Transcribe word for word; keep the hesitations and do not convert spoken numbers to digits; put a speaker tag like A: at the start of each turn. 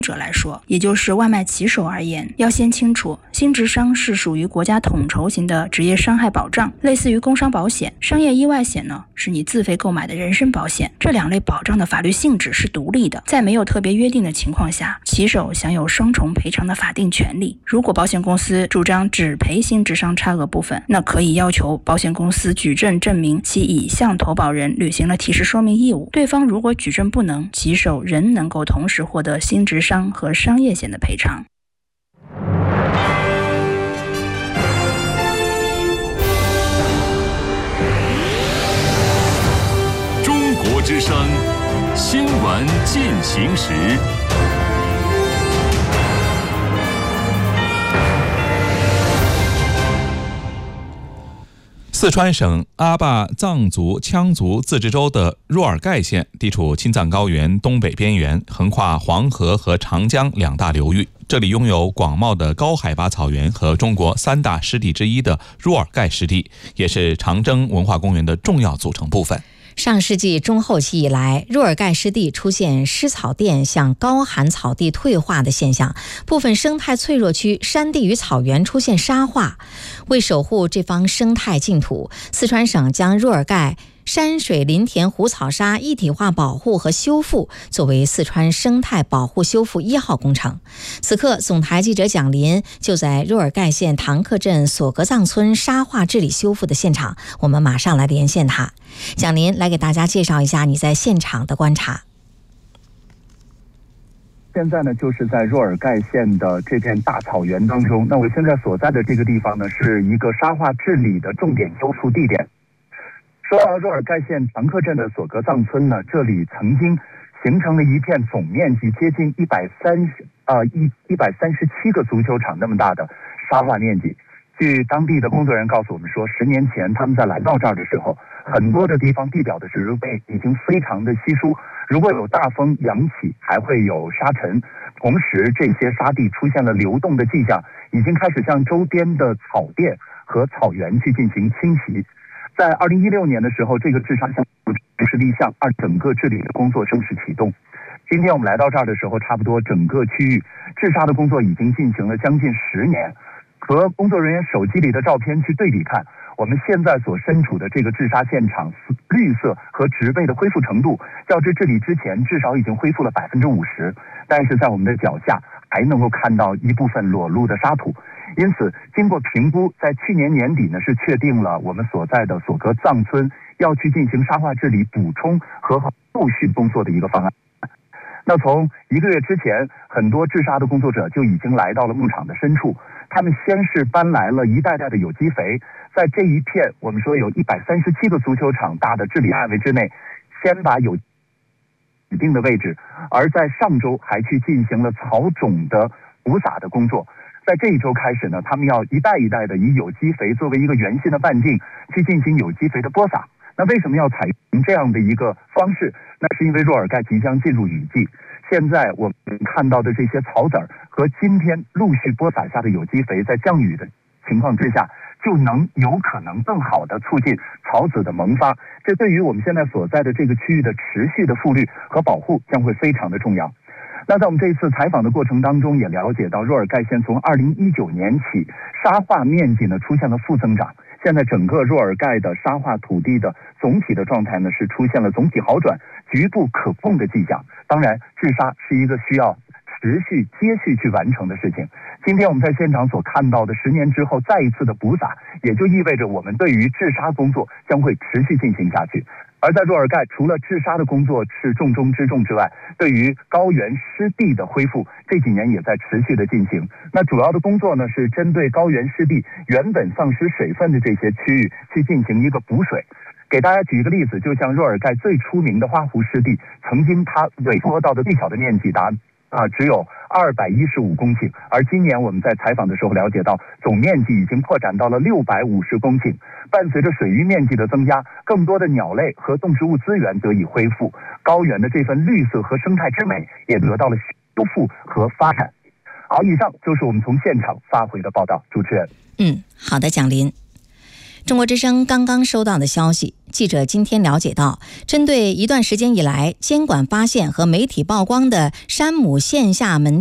A: 者来说，也就是外卖骑手而言，要先清楚，新职伤是属于国家统筹型的职业伤害保障，类似于工伤保险。商业意外险呢，是你自费购买的人身保险，这两类保障的法律性质是独立的，在没有特别约定的情况下，骑手享有双重赔偿的法定权利。如果保险公司主张只赔新职伤差额部分，那可以要求保险公司举证证明其已向投保人履行了提示说明义务。对方如果举证不能，骑手仍能够同时获得新职伤和商业险的赔偿。
B: 中国之声新闻进行时。
C: 四川省阿坝藏族羌族自治州的若尔盖县地处青藏高原东北边缘，横跨黄河和长江两大流域。这里拥有广袤的高海拔草原和中国三大湿地之一的若尔盖湿地，也是长征文化公园的重要组成部分。
D: 上世纪中后期以来，若尔盖湿地出现湿草甸向高寒草地退化的现象，部分生态脆弱区山地与草原出现沙化。为守护这方生态净土，四川省将若尔盖山水林田湖草沙一体化保护和修复作为四川生态保护修复一号工程。此刻，总台记者蒋林就在若尔盖县唐克镇索格藏村沙化治理修复的现场，我们马上来连线他。蒋林来给大家介绍一下你在现场的观察。
E: 现在呢，就是在若尔盖县的这片大草原当中。那我现在所在的这个地方呢，是一个沙化治理的重点修复地点。说到若尔盖县唐克镇的索格藏村呢，这里曾经形成了一片总面积接近一百三十呃一一百三十七个足球场那么大的沙化面积。据当地的工作人员告诉我们说，十年前他们在来到这儿的时候，很多的地方地表的植被已经非常的稀疏，如果有大风扬起，还会有沙尘。同时，这些沙地出现了流动的迹象，已经开始向周边的草甸和草原去进行侵袭。在二零一六年的时候，这个治沙项目是立项，而整个治理的工作正式启动。今天我们来到这儿的时候，差不多整个区域治沙的工作已经进行了将近十年。和工作人员手机里的照片去对比看，我们现在所身处的这个治沙现场，绿色和植被的恢复程度，较之治理之前至少已经恢复了百分之五十。但是在我们的脚下还能够看到一部分裸露的沙土。因此，经过评估，在去年年底呢，是确定了我们所在的索格藏村要去进行沙化治理补充和后续工作的一个方案。那从一个月之前，很多治沙的工作者就已经来到了牧场的深处，他们先是搬来了一袋袋的有机肥，在这一片我们说有一百三十七个足球场大的治理范围之内，先把有指定的位置，而在上周还去进行了草种的补撒的工作。在这一周开始呢，他们要一袋一袋的以有机肥作为一个圆心的半径去进行有机肥的播撒。那为什么要采用这样的一个方式？那是因为若尔盖即将进入雨季，现在我们看到的这些草籽儿和今天陆续播撒下的有机肥，在降雨的情况之下，就能有可能更好的促进草籽的萌发。这对于我们现在所在的这个区域的持续的复绿和保护将会非常的重要。那在我们这一次采访的过程当中，也了解到若尔盖县从二零一九年起，沙化面积呢出现了负增长。现在整个若尔盖的沙化土地的总体的状态呢是出现了总体好转，局部可控的迹象。当然，治沙是一个需要持续接续去完成的事情。今天我们在现场所看到的十年之后再一次的补撒，也就意味着我们对于治沙工作将会持续进行下去。而在若尔盖，除了治沙的工作是重中之重之外，对于高原湿地的恢复，这几年也在持续的进行。那主要的工作呢，是针对高原湿地原本丧失水分的这些区域去进行一个补水。给大家举一个例子，就像若尔盖最出名的花湖湿地，曾经它委托到的最小的面积达啊，只有二百一十五公顷，而今年我们在采访的时候了解到，总面积已经扩展到了六百五十公顷。伴随着水域面积的增加，更多的鸟类和动植物资源得以恢复，高原的这份绿色和生态之美也得到了修复和发展。好，以上就是我们从现场发回的报道。主持人，
D: 嗯，好的，蒋林。 中国之声刚刚收到的消息，记者今天了解到，针对一段时间以来监管发现和媒体曝光的山姆线下门